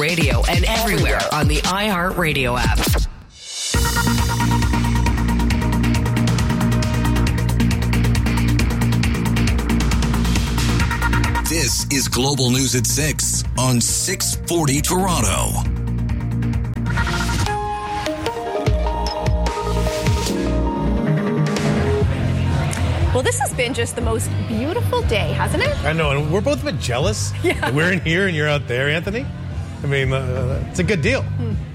Radio and everywhere on the iHeartRadio app. This is Global News at 6 on 640 Toronto. Well, this has been just the most beautiful day, hasn't it? I know, and we're both a bit jealous. Yeah. We're in here and you're out there, Anthony. I mean, it's a good deal.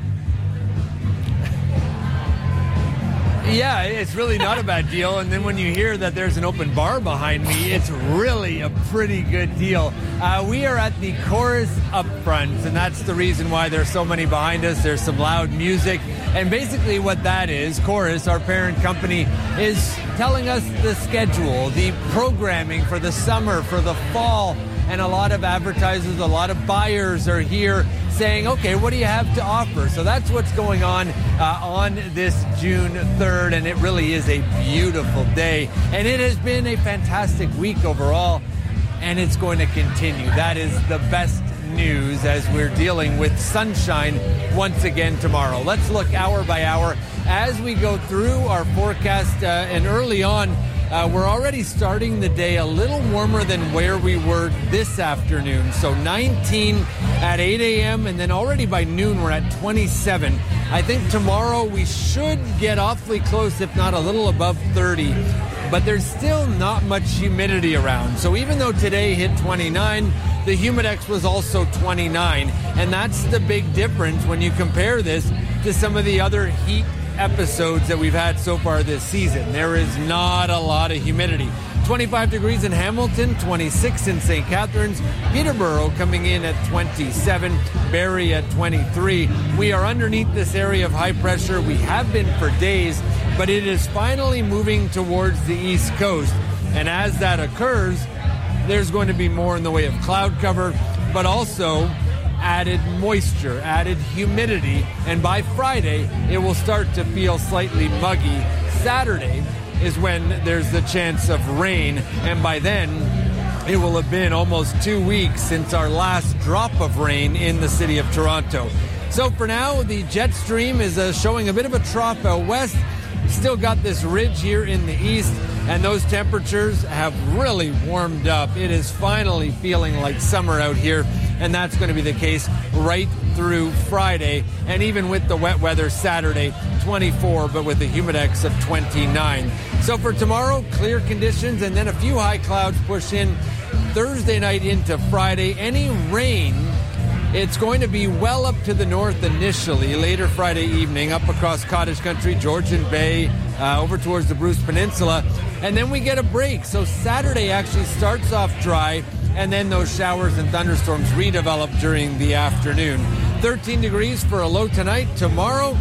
Yeah, it's really not a bad deal. And then when you hear that there's an open bar behind me, it's really a pretty good deal. We are at the Chorus Upfront, and that's the reason why there's so many behind us. There's some loud music. And basically what that is, Chorus, our parent company, is telling us the schedule, the programming for the summer, for the fall. And a lot of advertisers, a lot of buyers are here saying, okay, what do you have to offer? So that's what's going on this June 3rd, and it really is a beautiful day. And it has been a fantastic week overall, and it's going to continue. That is the best news as we're dealing with sunshine once again tomorrow. Let's look hour by hour as we go through our forecast, and early on, we're already starting the day a little warmer than where we were this afternoon. So 19 at 8 a.m. and then already by noon we're at 27. I think tomorrow we should get awfully close, if not a little above 30. But there's still not much humidity around. So even though today hit 29, the Humidex was also 29. And that's the big difference when you compare this to some of the other heat episodes that we've had so far this season. There is not a lot of humidity. 25 degrees in Hamilton, 26 in St. Catharines, Peterborough coming in at 27, Barrie at 23. We are underneath this area of high pressure. We have been for days, but it is finally moving towards the east coast. And as that occurs, there's going to be more in the way of cloud cover, but also added moisture, added humidity, and by Friday, it will start to feel slightly muggy. Saturday is when there's the chance of rain, and by then, it will have been almost 2 weeks since our last drop of rain in the city of Toronto. So for now, the jet stream is showing a bit of a trough out west. Still got this ridge here in the east, and those temperatures have really warmed up. It is finally feeling like summer out here, and that's going to be the case right through Friday, and even with the wet weather Saturday, 24, but with a Humidex of 29. So for tomorrow, clear conditions, and then a few high clouds push in Thursday night into Friday. Any rain, it's going to be well up to the north initially, later Friday evening, up across Cottage Country, Georgian Bay, over towards the Bruce Peninsula, and then we get a break. So Saturday actually starts off dry, and then those showers and thunderstorms redevelop during the afternoon. 13 degrees for a low tonight. Tomorrow,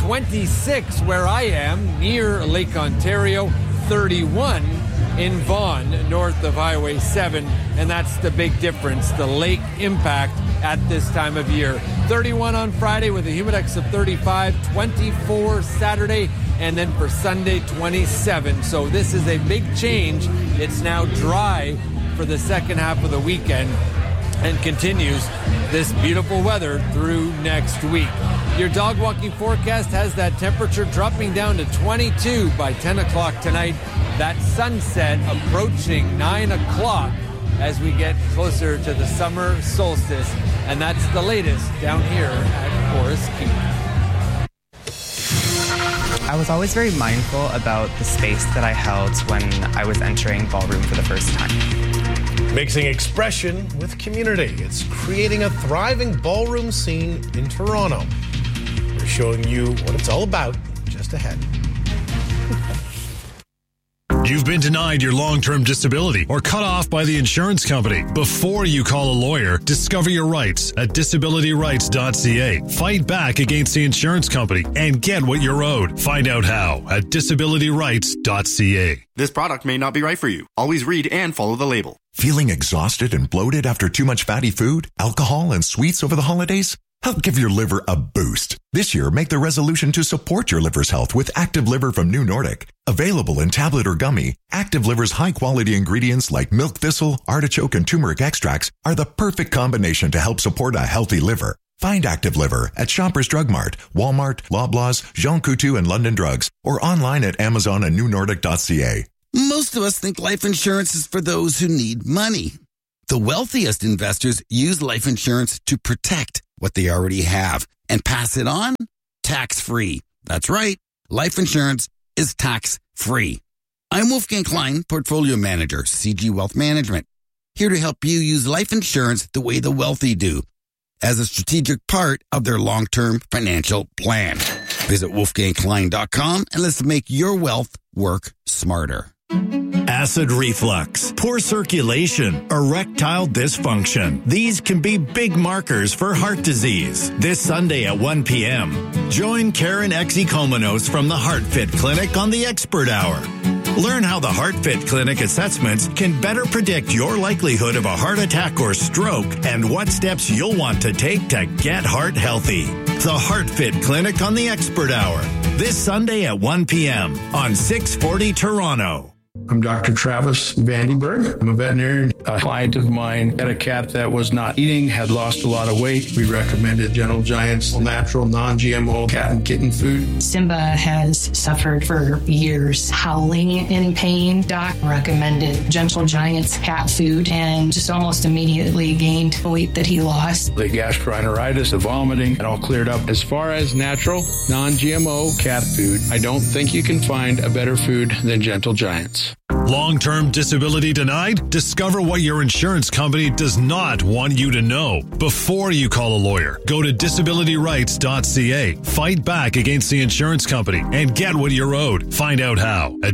26 where I am, near Lake Ontario, 31 in Vaughan, north of Highway 7, and that's the big difference, the lake impact at this time of year. 31 on Friday with a Humidex of 35, 24 Saturday, and then for Sunday, 27. So this is a big change. It's now dry for the second half of the weekend and continues this beautiful weather through next week. Your dog walking forecast has that temperature dropping down to 22 by 10 o'clock tonight. That sunset approaching 9 o'clock as we get closer to the summer solstice. And that's the latest down here at Forest Keep. I was always very mindful about the space that I held when I was entering ballroom for the first time. Mixing expression with community. It's creating a thriving ballroom scene in Toronto. We're showing you what it's all about just ahead. You've been denied your long-term disability or cut off by the insurance company. Before you call a lawyer, discover your rights at disabilityrights.ca. Fight back against the insurance company and get what you're owed. Find out how at disabilityrights.ca. This product may not be right for you. Always read and follow the label. Feeling exhausted and bloated after too much fatty food, alcohol, and sweets over the holidays? Help give your liver a boost. This year, make the resolution to support your liver's health with Active Liver from New Nordic. Available in tablet or gummy, Active Liver's high-quality ingredients like milk thistle, artichoke, and turmeric extracts are the perfect combination to help support a healthy liver. Find Active Liver at Shoppers Drug Mart, Walmart, Loblaws, Jean Coutu, and London Drugs, or online at Amazon and newnordic.ca. Most of us think life insurance is for those who need money. The wealthiest investors use life insurance to protect what they already have and pass it on tax-free. That's right. Life insurance is tax-free. I'm Wolfgang Klein, Portfolio Manager, CG Wealth Management, here to help you use life insurance the way the wealthy do, as a strategic part of their long-term financial plan. Visit wolfgangklein.com and let's make your wealth work smarter. Acid reflux, poor circulation, erectile dysfunction. These can be big markers for heart disease. This Sunday at 1 p.m., join Karen Exikomenos from the HeartFit Clinic on the Expert Hour. Learn how the HeartFit Clinic assessments can better predict your likelihood of a heart attack or stroke and what steps you'll want to take to get heart healthy. The HeartFit Clinic on the Expert Hour, this Sunday at 1 p.m. on 640 Toronto. I'm Dr. Travis Vandenberg. I'm a veterinarian. A client of mine had a cat that was not eating, had lost a lot of weight. We recommended Gentle Giant's natural, non-GMO cat and kitten food. Simba has suffered for years, howling in pain. Doc recommended Gentle Giant's cat food and just almost immediately gained the weight that he lost. The gastroenteritis, the vomiting, it all cleared up. As far as natural, non-GMO cat food, I don't think you can find a better food than Gentle Giant's. Long-term disability denied? Discover what your insurance company does not want you to know before you call a lawyer. Go to disabilityrights.ca. Fight back against the insurance company and get what you're owed. Find out how at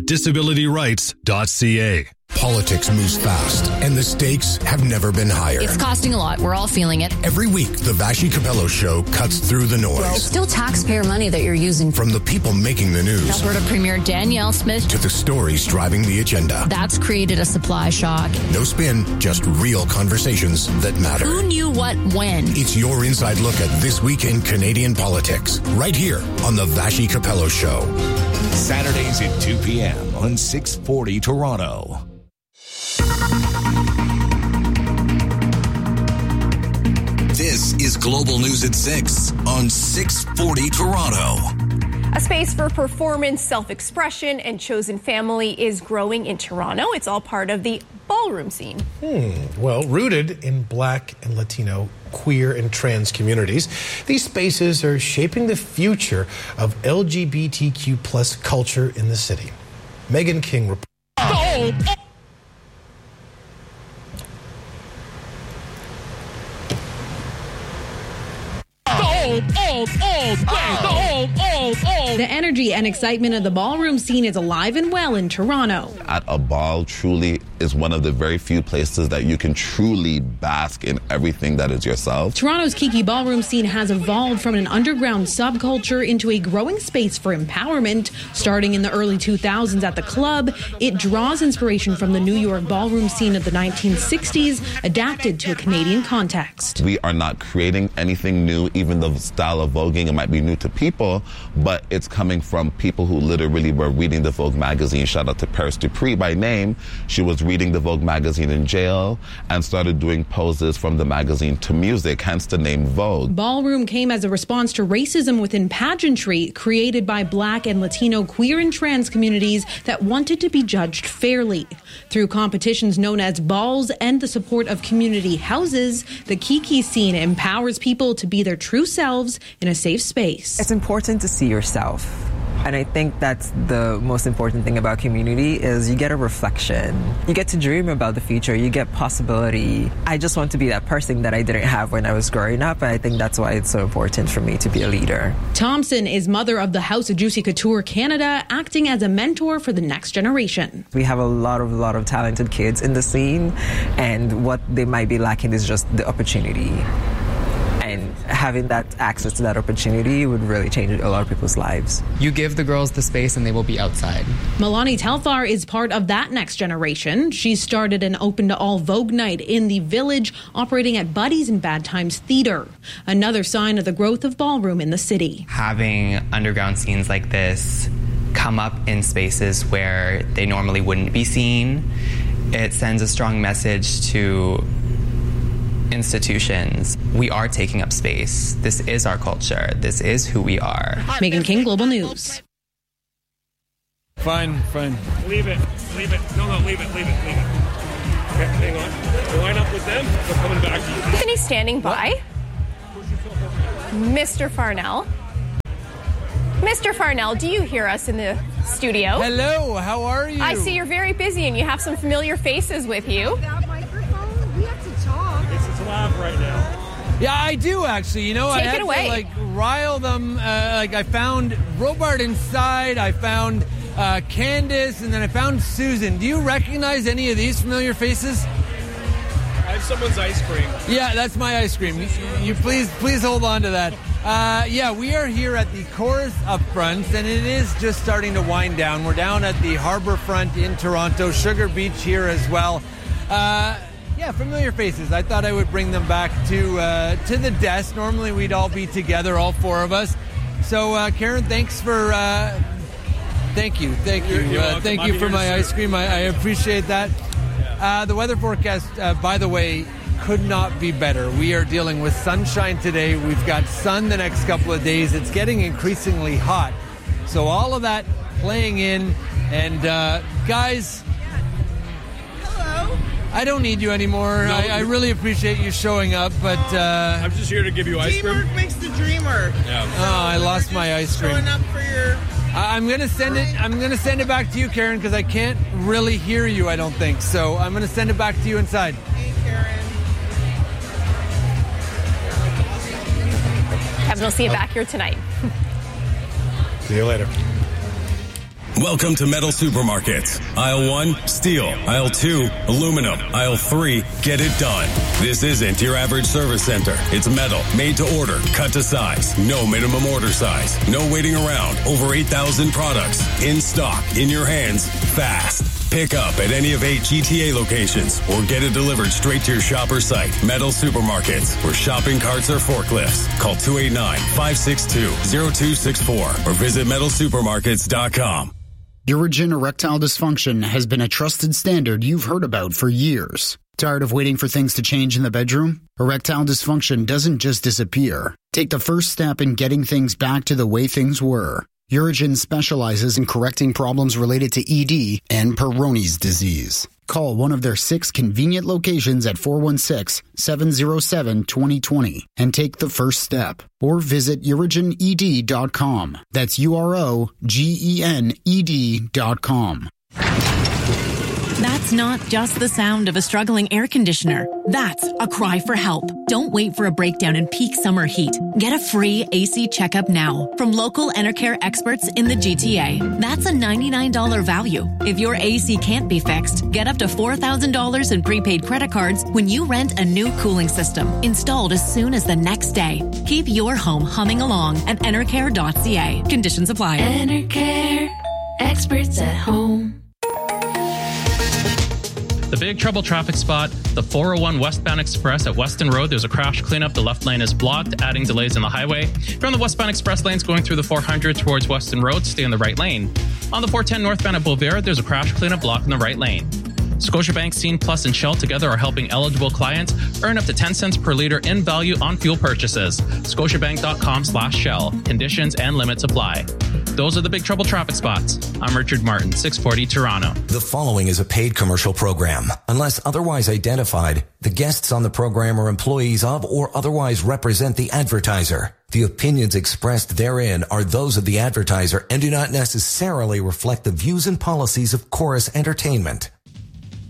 disabilityrights.ca. Politics moves fast, and the stakes have never been higher. It's costing a lot. We're all feeling it. Every week, the Vashi Capello Show cuts through the noise. Well, it's still taxpayer money that you're using. From the people making the news. Alberta Premier Danielle Smith. To the stories driving the agenda. That's created a supply shock. No spin, just real conversations that matter. Who knew what when? It's your inside look at this week in Canadian politics. Right here on the Vashi Capello Show. Saturdays at 2 p.m. on 640 Toronto. This is Global News at 6 on 640 Toronto. A space for performance, self-expression, and chosen family is growing in Toronto. It's all part of the ballroom scene. Well, rooted in Black and Latino, queer, and trans communities, these spaces are shaping the future of LGBTQ plus culture in the city. Megan King reports. The energy and excitement of the ballroom scene is alive and well in Toronto. At a ball truly is one of the very few places that you can truly bask in everything that is yourself. Toronto's Kiki ballroom scene has evolved from an underground subculture into a growing space for empowerment. Starting in the early 2000s at the club, it draws inspiration from the New York ballroom scene of the 1960s, adapted to a Canadian context. We are not creating anything new, even the style of voguing, it might be new to people, but it's coming from people who literally were reading the Vogue magazine. Shout out to Paris Dupree by name. She was reading the Vogue magazine in jail and started doing poses from the magazine to music, hence the name Vogue. Ballroom came as a response to racism within pageantry created by Black and Latino, queer and trans communities that wanted to be judged fairly. Through competitions known as balls and the support of community houses, the Kiki scene empowers people to be their true selves in a safe space. It's important to see yourself. And I think that's the most important thing about community is you get a reflection. You get to dream about the future. You get possibility. I just want to be that person that I didn't have when I was growing up. And I think that's why it's so important for me to be a leader. Thompson is mother of the House of Juicy Couture Canada, acting as a mentor for the next generation. We have a lot of talented kids in the scene, and what they might be lacking is just the opportunity. And having that access to that opportunity would really change a lot of people's lives. You give the girls the space and they will be outside. Milani Telfar is part of that next generation. She started an open to all Vogue night in the Village, operating at Buddy's and Bad Times Theatre. Another sign of the growth of ballroom in the city. Having underground scenes like this come up in spaces where they normally wouldn't be seen, it sends a strong message to institutions, we are taking up space. This is our culture. This is who we are. Megan King, Global News. Fine. Leave it. No, leave it. Okay, hang on. Line up with them. They're coming back to you. Anthony's standing by. Mr. Farnell. Mr. Farnell, do you hear us in the studio? Hello, how are you? I see you're very busy and you have some familiar faces with you. That microphone, we have to talk. It's laugh right now. Yeah, I do actually. You know, Take I had it away. to rile them. I found Robart inside. I found Candace, and then I found Susan. Do you recognize any of these familiar faces? I have someone's ice cream. Yeah, that's my ice cream. You please hold on to that. Yeah, we are here at the Chorus Upfront, and it is just starting to wind down. We're down at the Harbourfront in Toronto, Sugar Beach here as well. Yeah, familiar faces. I thought I would bring them back to the desk. Normally we'd all be together, all four of us. So, Karen, thanks for... Thank you. Thank you for my ice cream. I appreciate that. The weather forecast, by the way, could not be better. We are dealing with sunshine today. We've got sun the next couple of days. It's getting increasingly hot. So all of that playing in. And guys, hello. I don't need you anymore. No, I really appreciate you showing up, but I'm just here to give you ice cream. Teamwork makes the dreamer. Yeah. Oh, I lost my ice cream. Showing up for your... I'm gonna send it back to you, Karen, because I can't really hear you. I don't think so. I'm gonna send it back to you inside. Hey, Karen. Kevin will see you back here tonight. See you later. Welcome to Metal Supermarkets. Aisle 1, steel. Aisle 2, aluminum. Aisle 3, get it done. This isn't your average service center. It's metal, made to order, cut to size. No minimum order size. No waiting around. Over 8,000 products. In stock, in your hands, fast. Pick up at any of 8 GTA locations or get it delivered straight to your shop or site. Metal Supermarkets, where shopping carts are forklifts. Call 289-562-0264 or visit metalsupermarkets.com. Urigen erectile dysfunction has been a trusted standard you've heard about for years. Tired of waiting for things to change in the bedroom? Erectile dysfunction doesn't just disappear. Take the first step in getting things back to the way things were. Urigen specializes in correcting problems related to ED and Peyronie's disease. Call one of their 6 convenient locations at 416-707-2020 and take the first step. Or visit urigened.com. That's UROGENED.com. That's not just the sound of a struggling air conditioner. That's a cry for help. Don't wait for a breakdown in peak summer heat. Get a free AC checkup now from local Enercare experts in the GTA. That's a $99 value. If your AC can't be fixed, get up to $4,000 in prepaid credit cards when you rent a new cooling system installed as soon as the next day. Keep your home humming along at enercare.ca. Conditions apply. Enercare, experts at home. The Big Trouble traffic spot, the 401 westbound express at Weston Road. There's a crash cleanup. The left lane is blocked, adding delays on the highway. If you're on the westbound express lanes going through the 400 towards Weston Road, stay on the right lane. On the 410 northbound at Bovair, there's a crash cleanup blocking the right lane. Scotiabank, Scene Plus, and Shell together are helping eligible clients earn up to 10 cents per liter in value on fuel purchases. Scotiabank.com/Shell. Conditions and limits apply. Those are the Big Trouble traffic spots. I'm Richard Martin, 640 Toronto. The following is a paid commercial program. Unless otherwise identified, the guests on the program are employees of or otherwise represent the advertiser. The opinions expressed therein are those of the advertiser and do not necessarily reflect the views and policies of Chorus Entertainment.